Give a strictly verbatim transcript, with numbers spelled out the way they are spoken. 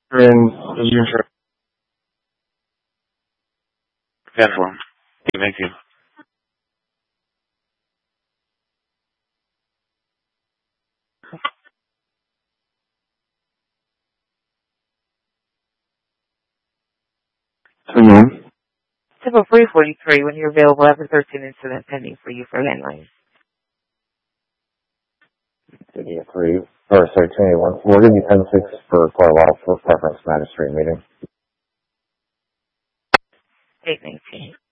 And you sure? ten four. Thank you. Mm-hmm. Tip three forty-three, when you're available, after thirteen incident pending for you for handling. City of three, or sorry, two eighty-one. We're going to be ten six for quite a while for preference magistrate meeting. eight nineteen.